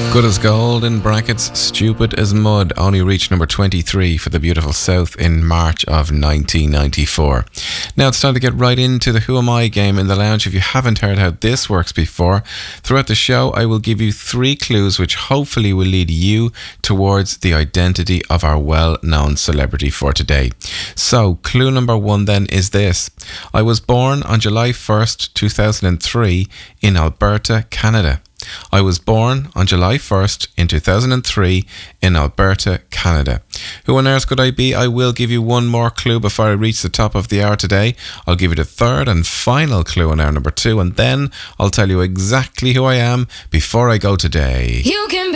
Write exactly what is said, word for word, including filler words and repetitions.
Good as gold in brackets, stupid as mud only reached number twenty-three for the beautiful South in March of nineteen ninety-four. Now it's time to get right into the Who Am I game in the lounge. If you haven't heard how this works before, throughout the show I will give you three clues which hopefully will lead you towards the identity of our well-known celebrity for today. So clue number one then is this: I was born on July first, two thousand three in Alberta, Canada. I was born on July first in two thousand three in Alberta, Canada. Who on earth could I be? I will give you one more clue before I reach the top of the hour today. I'll give you the third and final clue in hour number two, and then I'll tell you exactly who I am before I go today. You can